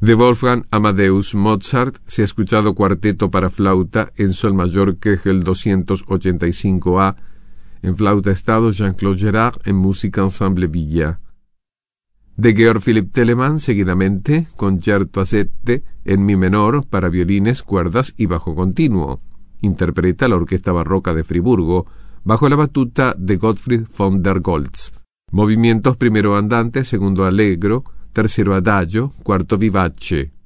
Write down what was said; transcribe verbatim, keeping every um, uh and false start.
De Wolfgang Amadeus Mozart se ha escuchado cuarteto para flauta en sol mayor Köchel doscientos ochenta y cinco A, en flauta estado Jean-Claude Gerard, en música ensemble Villa. De Georg Philipp Telemann, seguidamente, Concerto a sette en mi menor para violines, cuerdas y bajo continuo. Interpreta la Orquesta Barroca de Friburgo, bajo la batuta de Gottfried von der Goltz. Movimientos primero andante, segundo allegro, tercero adagio, cuarto vivace.